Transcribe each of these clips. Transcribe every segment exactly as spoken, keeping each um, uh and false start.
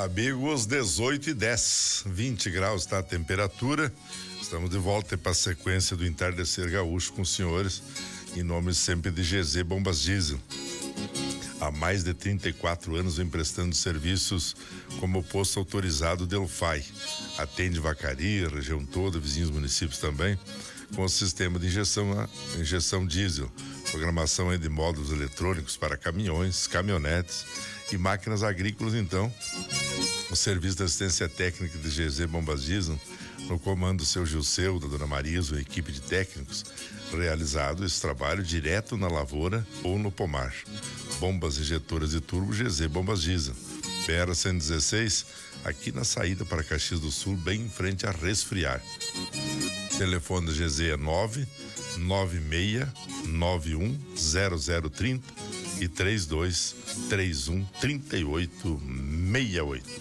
Amigos, dezoito e dez, vinte graus está a temperatura. Estamos de volta para a sequência do Entardecer Gaúcho com os senhores, em nome sempre de G Z Bombas Diesel. Há mais de trinta e quatro anos vem prestando serviços como posto autorizado Delphi. Atende Vacaria, região toda, vizinhos municípios também, com o sistema de injeção, injeção diesel. Programação de módulos eletrônicos para caminhões, caminhonetes e máquinas agrícolas. Então, o serviço de assistência técnica de G Z Bombas Diesel, no comando do seu Gilceu, da dona Marisa, uma equipe de técnicos, realizado esse trabalho direto na lavoura ou no pomar. Bombas injetoras de turbo G Z Bombas Diesel. B R cento e dezesseis, aqui na saída para Caxias do Sul, bem em frente a Resfriar. Telefone da G Z é nove nove seis nove um zero zero três zero e três dois três um três oito seis oito.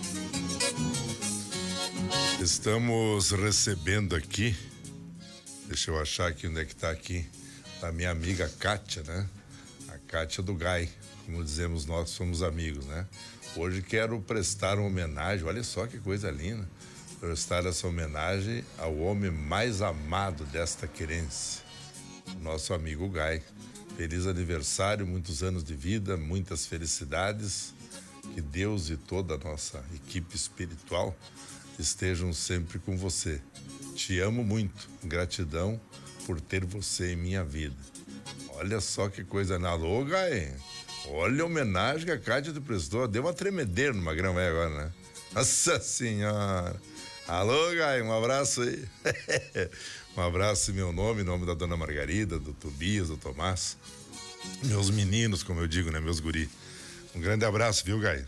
Estamos recebendo aqui, deixa eu achar aqui onde é que tá aqui, a minha amiga Kátia, né? A Kátia do Gai, como dizemos nós, somos amigos, né? Hoje quero prestar uma homenagem, olha só que coisa linda, prestar essa homenagem ao homem mais amado desta querência, o nosso amigo Gai. Feliz aniversário, muitos anos de vida, muitas felicidades, que Deus e toda a nossa equipe espiritual estejam sempre com você. Te amo muito, gratidão por ter você em minha vida. Olha só que coisa, na alô, Gai, olha a homenagem que a Kátia te prestou, deu uma tremedeira numa grama aí agora, né? Nossa Senhora! Alô, Gai, um abraço aí. Um abraço em meu nome, em nome da dona Margarida, do Tobias, do Tomás, meus meninos, como eu digo, né, meus guri. Um grande abraço, viu, Gai?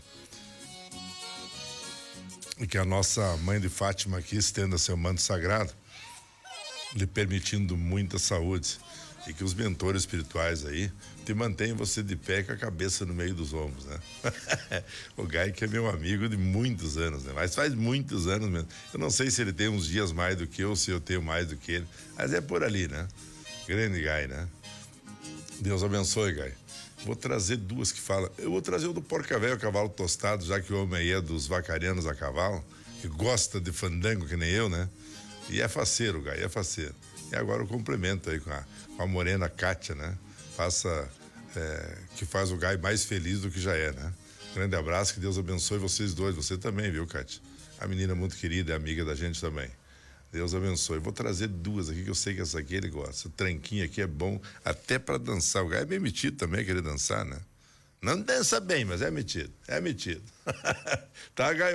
E que a nossa mãe de Fátima aqui estenda seu manto sagrado, lhe permitindo muita saúde, e que os mentores espirituais aí te mantenham você de pé com a cabeça no meio dos ombros, né? O Gai, que é meu amigo de muitos anos, né? Mas faz muitos anos mesmo. Eu não sei se ele tem uns dias mais do que eu, se eu tenho mais do que ele, mas é por ali, né? Grande Gai, né? Deus abençoe, Gai. Vou trazer duas que falam. Eu vou trazer o do Porca Velho, cavalo tostado, já que o homem aí é dos vacarianos a cavalo, que gosta de fandango que nem eu, né? E é faceiro, Gai, é faceiro. E agora o complemento aí com a, com a morena Kátia, né? Faça, é, que faz o Gai mais feliz do que já é, né? Grande abraço, que Deus abençoe vocês dois, você também, viu, Kátia? A menina muito querida, é amiga da gente também. Deus abençoe. Vou trazer duas aqui, que eu sei que essa aqui ele gosta. Esse tranquinho aqui é bom até pra dançar. O Gai é bem metido também, querer dançar, né? Não dança bem, mas é metido, é metido. Tá, Gai?